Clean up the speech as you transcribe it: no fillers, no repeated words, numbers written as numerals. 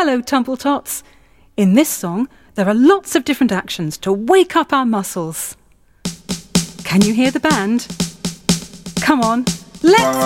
Hello, Tumbletots. In this song, there are lots of different actions to wake up our muscles. Can you hear the band? Come on, let's